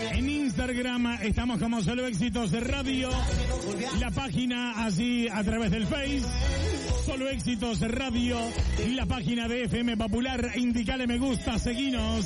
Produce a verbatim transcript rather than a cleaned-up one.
En Instagram estamos como Solo Éxitos Radio. La página así a través del Face. Solo Éxitos Radio. Y la página de F M Popular. Indicale me gusta, seguinos.